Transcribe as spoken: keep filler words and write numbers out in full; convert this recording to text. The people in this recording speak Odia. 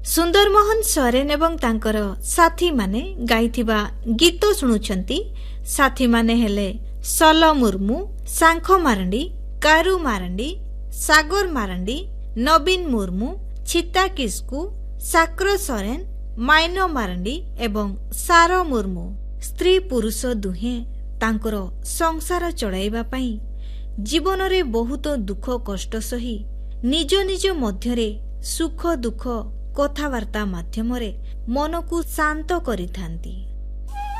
ସୁନ୍ଦରମୋହନ ସରେନ ଏବଂ ତାଙ୍କର ସାଥୀମାନେ ଗାଇଥିବା ଗୀତ ଶୁଣୁଛନ୍ତି। ସାଥୀମାନେ ହେଲେ ସଲ ମୁର୍ମୁ, ସାଙ୍ଖ ମାରଣ୍ଡି, କାରୁ ମାରଣ୍ଡି, ସାଗର ମାରଣ୍ଡି, ନବୀନ ମୁର୍ମୁ, ଛିତା କିସ୍କୁ, ସାକ୍ର ସରେନ, ମାଇନ ମାରଣ୍ଡି ଏବଂ ସାର ମୁର୍ମୁ। ସ୍ତ୍ରୀ ପୁରୁଷ ଦୁହେଁ ତାଙ୍କର ସଂସାର ଚଳାଇବା ପାଇଁ ଜୀବନରେ ବହୁତ ଦୁଃଖ କଷ୍ଟ ସହି ନିଜ ନିଜ ମଧ୍ୟରେ ସୁଖ ଦୁଃଖ କଥାବାର୍ତ୍ତା ମାଧ୍ୟମରେ ମନକୁ ଶାନ୍ତ କରିଥାନ୍ତି।